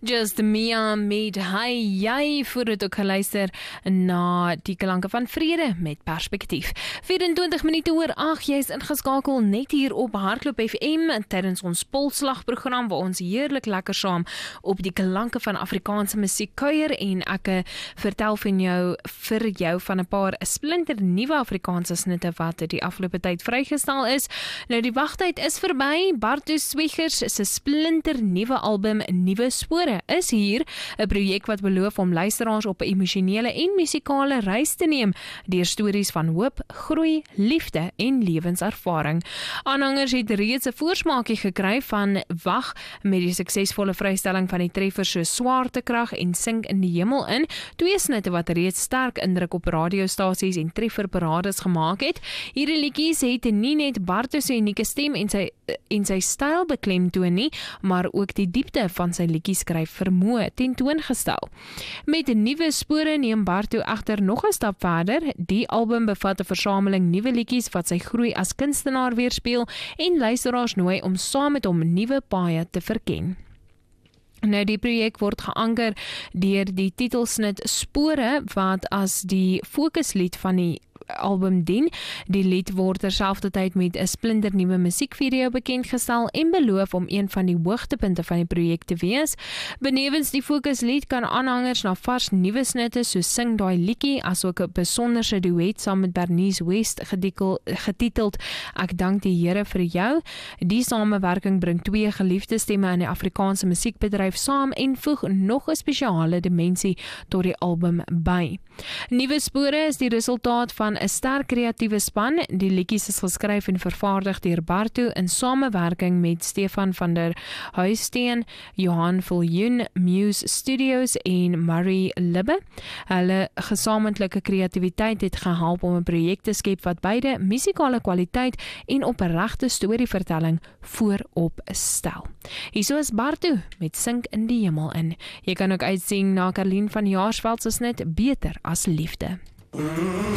Just Mia met Hi, jy voordat ook geluister na die klanke van vrede met perspektief. 24 minute oor 8, jy is ingeskakel net hier op Hardloop FM tydens ons Polslagprogram waar ons heerlik lekker saam op die klanke van Afrikaanse musiek kuier en ek vertel vir jou van 'n paar splinter nuwe Afrikaanse snitte wat die afgelope tyd vrygestel is. Nou die wagtyd is verby. Bartu Swiggers se splinter nuwe album Nuwe Spore is hier, 'n projek wat beloof om luisteraars op 'n emosionele en musikale reis te neem deur stories van hoop, groei, liefde en lewenservaring. Aanhangers het reeds 'n voorsmaakie gekry van Wag met die suksesvolle vrystelling van die treffers so Swaartekrag en Sink in die Hemel in, twee snitte wat reeds sterk indruk op radiostasies en trefferparades gemaak het. Hierdie liedjies het nie net Bartu se unieke stem en sy styl beklemtoon nie, maar ook die diepte van sy liedjieskryf vermoë tentoongestel. Met Nuwe Spore neem Bartu egter nog 'n stap verder. Die album bevat 'n versameling nuwe liedjies wat sy groei as kunstenaar weerspieël en luisteraars nooi om saam met hom nuwe paaie te verken. Nou die projek word geanker deur die titelsnit Spore wat as die fokuslied van die album dien. Die lied word terselfdertyd met 'n splinter nuwe musiekvideo bekendgestel en beloof om een van die hoogtepunte van die projek te wees. Benewens die fokuslied kan aanhangers na vars nuwe snitte so Sing Daai Liedjie asook 'n besonderse duet saam met Bernice West getiteld Ek dank die Here vir jou. Die samewerking bring twee geliefde stemme in die Afrikaanse musiekbedryf saam en voeg nog 'n spesiale dimensie tot die album by. Nuwe Spore is die resultaat van 'n sterk kreatiewe span. Die liedjies is geskryf en vervaardig deur Bartu in samewerking met Stefan van der Huisteen, Johan Viljoen, Muse Studios en Murray Libbe. Hulle gesamentlike kreatiwiteit het gehelp om 'n projek te skep wat beide musikale kwaliteit en opregte storievertelling voorop stel. Hierso is Bartu met Sink in die Hemel in. Jy kan ook uitsien na Karlien van Jaarsveld se snit Beter as Liefde.